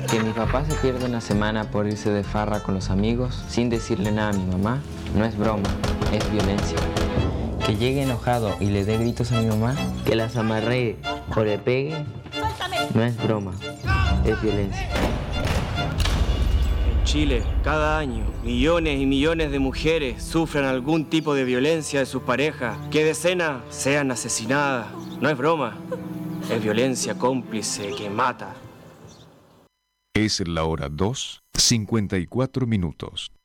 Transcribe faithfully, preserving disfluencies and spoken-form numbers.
Que mi papá se pierda una semana por irse de farra con los amigos sin decirle nada a mi mamá no es broma, es violencia. Que llegue enojado y le dé gritos a mi mamá, que las amarree o le pegue, no es broma, es violencia. En Chile, cada año, millones y millones de mujeres sufren algún tipo de violencia de sus parejas, que decenas sean asesinadas. No es broma, es violencia cómplice que mata. Es la hora dos, cincuenta y cuatro minutos.